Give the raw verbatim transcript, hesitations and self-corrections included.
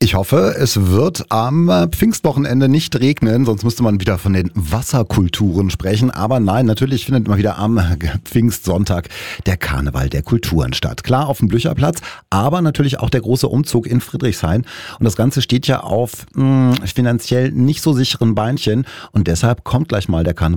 Ich hoffe, es wird am Pfingstwochenende nicht regnen, sonst müsste man wieder von den Wasserkulturen sprechen. Aber nein, natürlich findet mal wieder am Pfingstsonntag der Karneval der Kulturen statt. Klar, auf dem Blücherplatz, aber natürlich auch der große Umzug in Friedrichshain. Und das Ganze steht ja auf mh, finanziell nicht so sicheren Beinchen. Und deshalb kommt gleich mal der Karneval